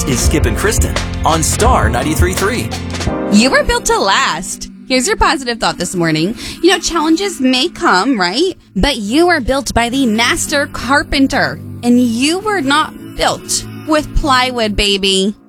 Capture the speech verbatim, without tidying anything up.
This is Skip and Kristen on Star ninety-three point three. You were built to last. Here's your positive thought this morning. You know, challenges may come, right? But you are built by the master carpenter. And you were not built with plywood, baby.